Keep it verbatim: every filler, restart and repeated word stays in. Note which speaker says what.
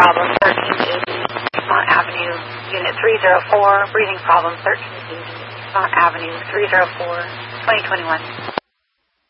Speaker 1: problem thirteen eighty, Mont Avenue, Unit three zero four, breathing problem thirteen eighty, Mont Avenue, three zero four, twenty twenty-one.